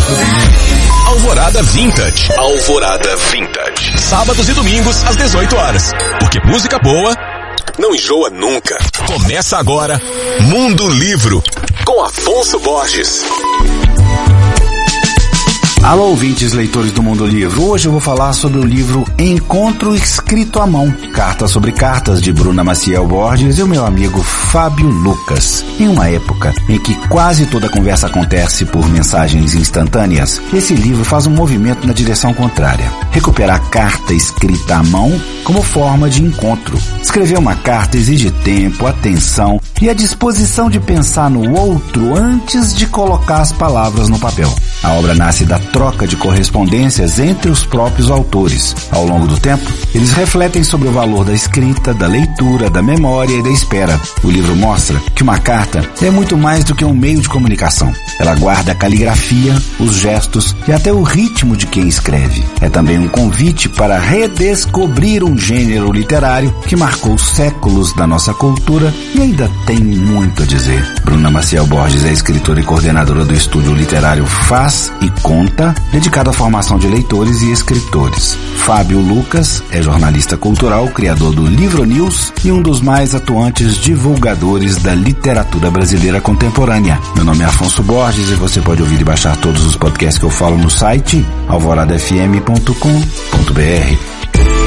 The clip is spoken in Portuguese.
Alvorada Vintage. Alvorada Vintage. Sábados e domingos às 18 horas. Porque música boa não enjoa nunca. Começa agora Mundo Livro com Afonso Borges. Alô, ouvintes, leitores do Mundo Livro. Hoje eu vou falar sobre o livro Encontro Escrito à Mão, Cartas sobre Cartas, de Bruna Maciel Borges e o meu amigo Fábio Lucas. Em uma época em que quase toda conversa acontece por mensagens instantâneas, esse livro faz um movimento na direção contrária. Recuperar a carta escrita à mão como forma de encontro. Escrever uma carta exige tempo, atenção e a disposição de pensar no outro antes de colocar as palavras no papel. A obra nasce da troca de correspondências entre os próprios autores. Ao longo do tempo, eles refletem sobre o valor da escrita, da leitura, da memória e da espera. O livro mostra que uma carta é muito mais do que um meio de comunicação. Ela guarda a caligrafia, os gestos e até o ritmo de quem escreve. É também um convite para redescobrir um gênero literário que marcou séculos da nossa cultura e ainda tem muito a dizer. Bruna Maciel Borges é escritora e coordenadora do estúdio literário Faz e Conta, dedicado à formação de leitores e escritores. Fábio Lucas é jornalista cultural, criador do Livro News e um dos mais atuantes divulgadores da literatura brasileira contemporânea. Meu nome é Afonso Borges e você pode ouvir e baixar todos os podcasts que eu falo no site alvoradafm.com.br.